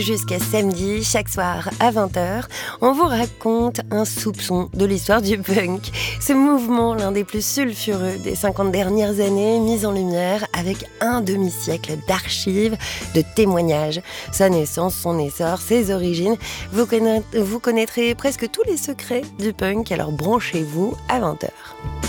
Jusqu'à samedi, chaque soir à 20h, on vous raconte un soupçon de l'histoire du punk. Ce mouvement, l'un des plus sulfureux des 50 dernières années, mis en lumière avec un demi-siècle d'archives, de témoignages. Sa naissance, son essor, ses origines. Vous connaîtrez presque tous les secrets du punk, alors branchez-vous à 20h.